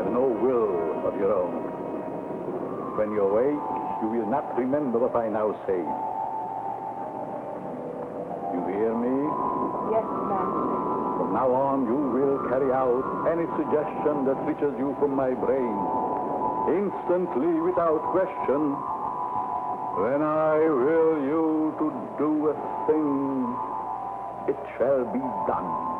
no will of your own. When you wake, you will not remember what I now say. You hear me? Yes, Master. From now on, you will carry out any suggestion that reaches you from my brain. Instantly, without question. When I will you to do a thing, it shall be done.